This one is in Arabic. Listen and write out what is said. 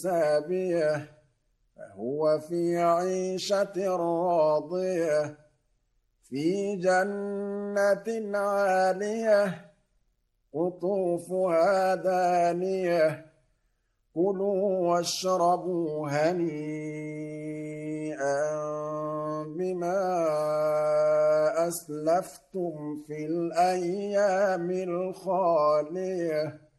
سابية فهو في عيشة راضية في جنة عالية قطوفها دانية كلوا واشربوا هنيئا بما أسلفتم في الأيام الخالية